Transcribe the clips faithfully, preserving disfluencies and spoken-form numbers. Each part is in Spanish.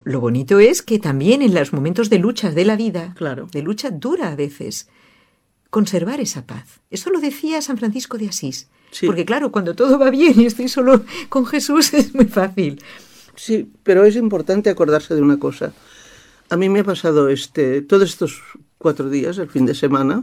lo bonito es que también en los momentos de luchas de la vida, claro, de lucha dura a veces, conservar esa paz. Eso lo decía San Francisco de Asís. Sí. Porque claro, cuando todo va bien y estoy solo con Jesús es muy fácil. Sí, pero es importante acordarse de una cosa. A mí me ha pasado este, todos estos cuatro días, el fin de semana,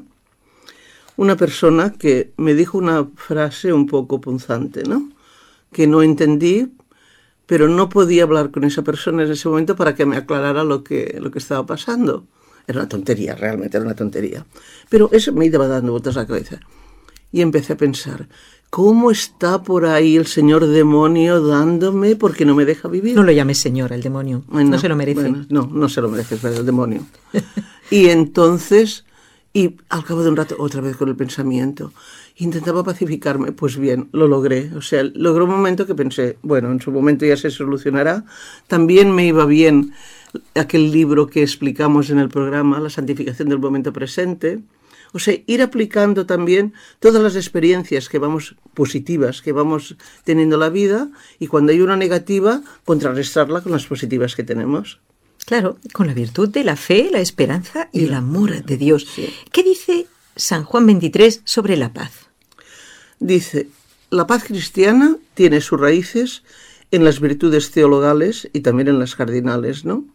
una persona que me dijo una frase un poco punzante, ¿no? Que no entendí, pero no podía hablar con esa persona en ese momento para que me aclarara lo que, lo que estaba pasando. Era una tontería, realmente era una tontería. Pero eso me iba dando vueltas a la cabeza. Y empecé a pensar, ¿cómo está por ahí el señor demonio dándome porque no me deja vivir? No lo llames señor, el demonio. Bueno, no se lo merece. Bueno, no, no se lo merece, pero el demonio. Y entonces, y al cabo de un rato, otra vez con el pensamiento, intentaba pacificarme. Pues bien, lo logré. O sea, logré un momento que pensé, bueno, en su momento ya se solucionará. También me iba bien aquel libro que explicamos en el programa, La santificación del momento presente. O sea, ir aplicando también todas las experiencias que vamos positivas, que vamos teniendo en la vida, y cuando hay una negativa, contrarrestarla con las positivas que tenemos. Claro, con la virtud de la fe, la esperanza y, y el amor de Dios. Sí. ¿Qué dice San Juan veintitrés sobre la paz? Dice, la paz cristiana tiene sus raíces en las virtudes teologales y también en las cardinales, ¿no?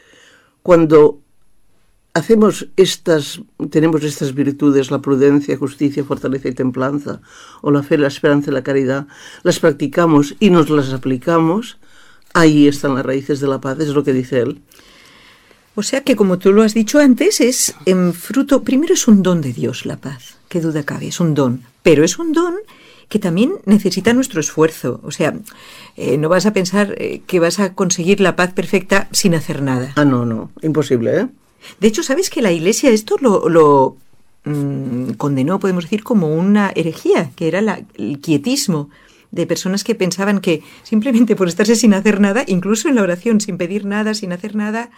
Cuando hacemos estas, tenemos estas virtudes, la prudencia, justicia, fortaleza y templanza, o la fe, la esperanza y la caridad, las practicamos y nos las aplicamos, ahí están las raíces de la paz, es lo que dice él. O sea que, como tú lo has dicho antes, es en fruto, primero es un don de Dios la paz, qué duda cabe, es un don, pero es un don que también necesita nuestro esfuerzo. O sea, eh, no vas a pensar eh, que vas a conseguir la paz perfecta sin hacer nada. Ah, no, no, imposible, ¿eh? De hecho, ¿sabes que la Iglesia esto lo, lo mmm, condenó, podemos decir, como una herejía, que era la, el quietismo de personas que pensaban que simplemente por estarse sin hacer nada, incluso en la oración, sin pedir nada, sin hacer nada,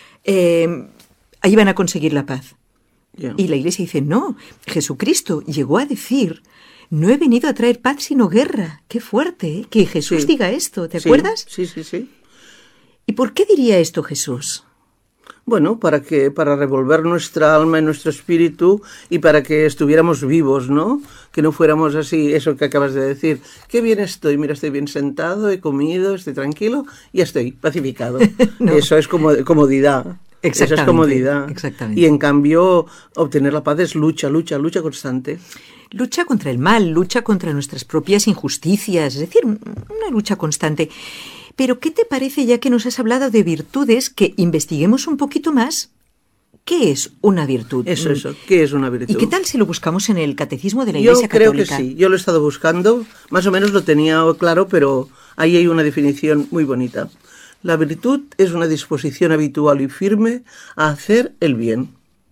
eh, ahí van a conseguir la paz? Yeah. Y la Iglesia dice, no, Jesucristo llegó a decir, no he venido a traer paz sino guerra. Qué fuerte, ¿eh? Que Jesús sí. diga esto, ¿te sí. acuerdas? Sí, sí, sí. ¿Y por qué diría esto Jesús? Bueno, para que para revolver nuestra alma y nuestro espíritu y para que estuviéramos vivos, ¿no? Que no fuéramos así, eso que acabas de decir. Qué bien estoy, mira, estoy bien sentado, he comido, estoy tranquilo, ya estoy pacificado. No. Eso es como comodidad. Eso es comodidad. Exactamente. Y en cambio, obtener la paz es lucha, lucha, lucha constante. Lucha contra el mal, lucha contra nuestras propias injusticias, es decir, una lucha constante. Pero, ¿qué te parece, ya que nos has hablado de virtudes, que investiguemos un poquito más? ¿Qué es una virtud? Eso, eso, ¿qué es una virtud? ¿Y qué tal si lo buscamos en el Catecismo de la Iglesia Católica? Yo creo que sí, yo lo he estado buscando, más o menos lo tenía claro, pero ahí hay una definición muy bonita. La virtud es una disposición habitual y firme a hacer el bien.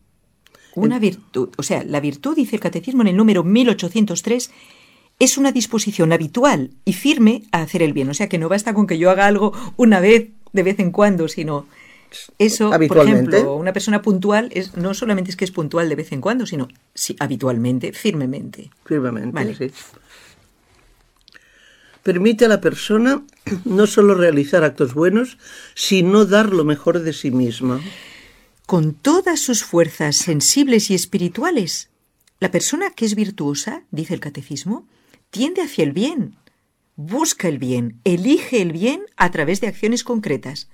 Una virtud, o sea, la virtud, dice el Catecismo en el número mil ochocientos tres, es una disposición habitual y firme a hacer el bien. O sea, que no basta con que yo haga algo una vez, de vez en cuando, sino eso, por ejemplo, una persona puntual es, no solamente es que es puntual de vez en cuando, sino sí, habitualmente, firmemente. Firmemente, vale. Sí. Permite a la persona no solo realizar actos buenos, sino dar lo mejor de sí misma. Con todas sus fuerzas sensibles y espirituales, la persona que es virtuosa, dice el Catecismo, tiende hacia el bien, busca el bien, elige el bien a través de acciones concretas.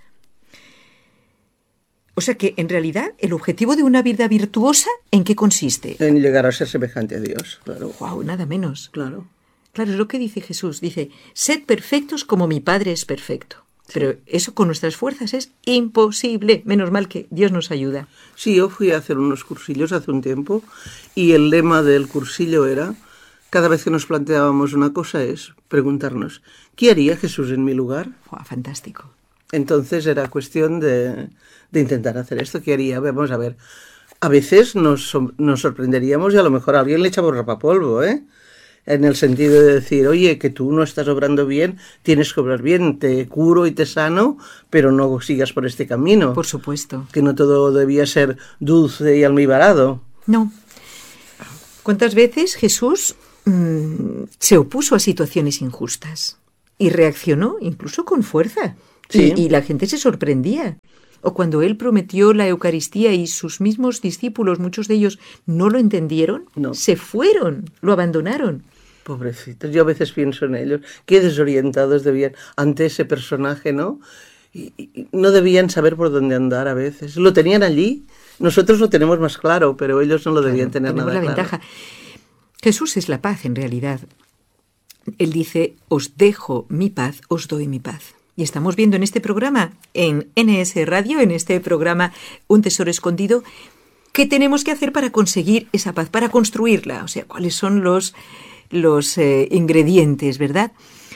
O sea que, en realidad, el objetivo de una vida virtuosa, ¿en qué consiste? En llegar a ser semejante a Dios, claro. ¡Guau! Nada menos. Claro. Claro, es lo que dice Jesús. Dice, sed perfectos como mi Padre es perfecto. Sí. Pero eso con nuestras fuerzas es imposible. Menos mal que Dios nos ayuda. Sí, yo fui a hacer unos cursillos hace un tiempo y el lema del cursillo era, cada vez que nos planteábamos una cosa es preguntarnos, ¿qué haría Jesús en mi lugar? ¡Wow! Fantástico. Entonces era cuestión de, de intentar hacer esto. ¿Qué haría? Vamos a ver. A veces nos, nos sorprenderíamos y a lo mejor a alguien le echamos rapapolvo, ¿eh? En el sentido de decir, oye, que tú no estás obrando bien, tienes que obrar bien, te curo y te sano, pero no sigas por este camino. Por supuesto. Que no todo debía ser dulce y almibarado. No. ¿Cuántas veces Jesús mmm, se opuso a situaciones injustas y reaccionó incluso con fuerza? Sí. Y, y la gente se sorprendía. O cuando él prometió la Eucaristía y sus mismos discípulos, muchos de ellos, no lo entendieron, No. se fueron, lo abandonaron. Pobrecitos, yo a veces pienso en ellos, qué desorientados debían ante ese personaje, ¿no? Y, y no debían saber por dónde andar a veces. Lo tenían allí, nosotros lo tenemos más claro, pero ellos no lo debían Claro, tener tenemos nada la claro. ventaja. Jesús es la paz en realidad. Él dice, os dejo mi paz, os doy mi paz. Y estamos viendo en este programa, en N S Radio, en este programa Un Tesoro Escondido, qué tenemos que hacer para conseguir esa paz, para construirla. O sea, cuáles son los, los eh, ingredientes, ¿verdad?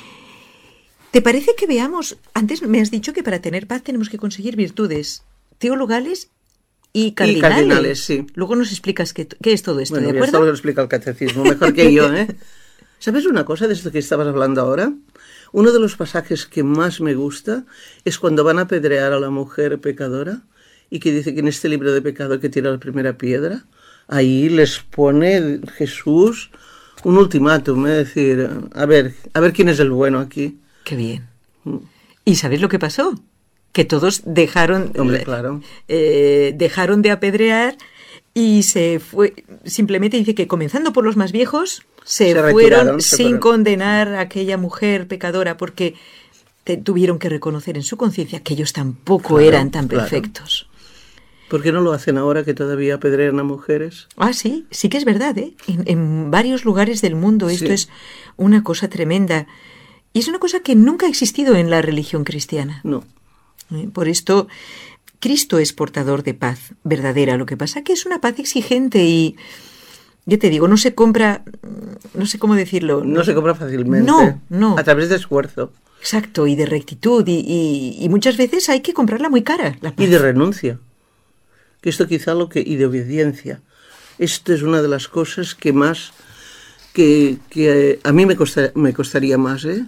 ¿Te parece que veamos? Antes me has dicho que para tener paz tenemos que conseguir virtudes teologales y cardinales. Y cardinales, sí. Luego nos explicas qué, qué es todo esto, Bueno, ¿de ya acuerdo? esto lo explica el catecismo, mejor que yo, ¿eh? ¿Sabes una cosa de esto que estabas hablando ahora? Uno de los pasajes que más me gusta es cuando van a apedrear a la mujer pecadora y que dice que en este libro de pecado que tira la primera piedra, ahí les pone Jesús un ultimátum, es decir, a ver, a ver quién es el bueno aquí. Qué bien. ¿Y sabes lo que pasó? Que todos dejaron, Hombre, claro. eh, dejaron de apedrear y se fue. Simplemente dice que comenzando por los más viejos se, Se fueron retiraron, se sin fueron. condenar a aquella mujer pecadora porque te- tuvieron que reconocer en su conciencia que ellos tampoco Claro, eran tan claro. perfectos. ¿Por qué no lo hacen ahora que todavía apedrean a mujeres? Ah, sí, sí que es verdad, ¿eh? En, en varios lugares del mundo esto Sí. es una cosa tremenda. Y es una cosa que nunca ha existido en la religión cristiana. No. ¿Eh? Por esto, Cristo es portador de paz verdadera. Lo que pasa que es una paz exigente y, yo te digo, no se compra, no sé cómo decirlo. No se compra fácilmente. No, no. A través de esfuerzo. Exacto, y de rectitud. Y, y, y muchas veces hay que comprarla muy cara. La paz. Y de renuncia. Que esto quizá lo que... Y de obediencia. Esto es una de las cosas que más... Que, que a mí me, costa, me costaría más, ¿eh?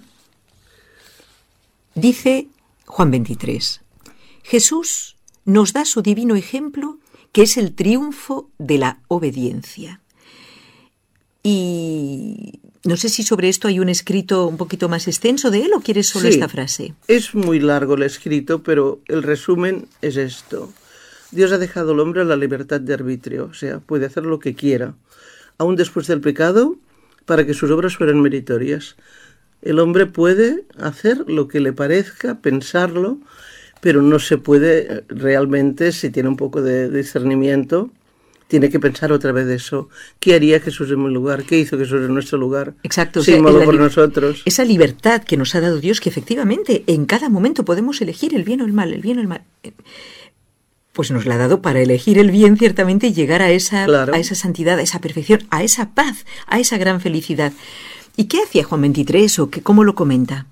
Dice Juan veintitrés, Jesús nos da su divino ejemplo, que es el triunfo de la obediencia. Y no sé si sobre esto hay un escrito un poquito más extenso de él o quieres solo Sí, esta frase. Es muy largo el escrito, pero el resumen es esto. Dios ha dejado al hombre la libertad de arbitrio, o sea, puede hacer lo que quiera, aún después del pecado, para que sus obras fueran meritorias. El hombre puede hacer lo que le parezca, pensarlo, pero no se puede realmente, si tiene un poco de discernimiento, tiene que pensar otra vez eso. ¿Qué haría Jesús en mi lugar? ¿Qué hizo Jesús en nuestro lugar? Exacto. Se o sea, inmoló la por li- nosotros. Esa libertad que nos ha dado Dios, que efectivamente en cada momento podemos elegir el bien o el mal, el bien o el mal. Pues nos la ha dado para elegir el bien, ciertamente, y llegar a esa, Claro. a esa santidad, a esa perfección, a esa paz, a esa gran felicidad. ¿Y qué hacía Juan veintitrés o qué, cómo lo comenta?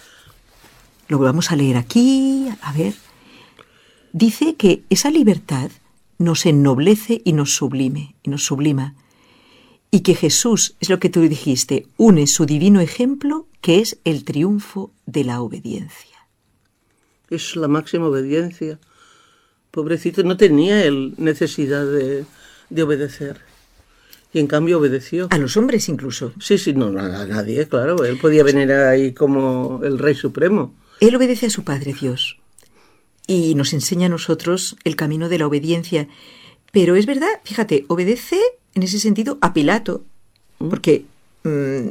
Lo vamos a leer aquí, a ver. Dice que esa libertad nos ennoblece y nos sublime, y nos sublima. Y que Jesús, es lo que tú dijiste, une su divino ejemplo, que es el triunfo de la obediencia. Es la máxima obediencia. Pobrecito, no tenía él necesidad de, de obedecer. Y en cambio obedeció. A los hombres incluso. Sí, sí, no, a nadie, claro. Él podía venir ahí como el Rey Supremo. Él obedece a su Padre Dios y nos enseña a nosotros el camino de la obediencia. Pero es verdad, fíjate, obedece en ese sentido a Pilato, porque mm,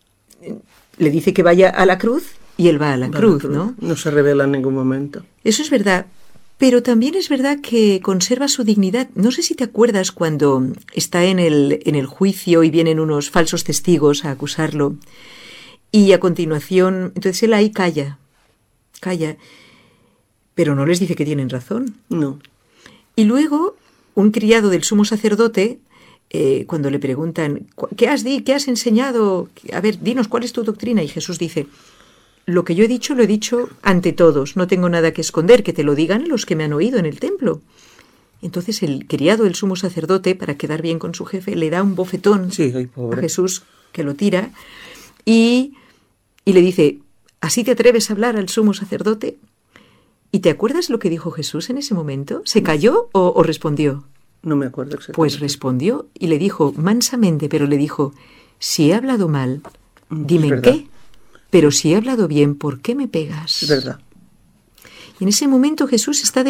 le dice que vaya a la cruz y él va a la Va a la cruz, cruz. ¿no? No se revela en ningún momento. Eso es verdad, pero también es verdad que conserva su dignidad. No sé si te acuerdas cuando está en el, en el juicio y vienen unos falsos testigos a acusarlo y a continuación, entonces él ahí calla, calla, pero no les dice que tienen razón. No. Y luego un criado del sumo sacerdote, eh, cuando le preguntan, ¿qué has, di, ¿qué has enseñado? A ver, dinos, ¿cuál es tu doctrina? Y Jesús dice, lo que yo he dicho, lo he dicho ante todos, no tengo nada que esconder, que te lo digan los que me han oído en el templo. Entonces el criado del sumo sacerdote, para quedar bien con su jefe, le da un bofetón Sí, ay, a pobre. Jesús, que lo tira, y, y le dice, ¿así te atreves a hablar al sumo sacerdote? ¿Y te acuerdas lo que dijo Jesús en ese momento? ¿Se calló o, o respondió? No me acuerdo exactamente. Pues respondió y le dijo mansamente, pero le dijo, si he hablado mal, dime Es en verdad. qué, pero si he hablado bien, ¿por qué me pegas? Es verdad. Y en ese momento Jesús está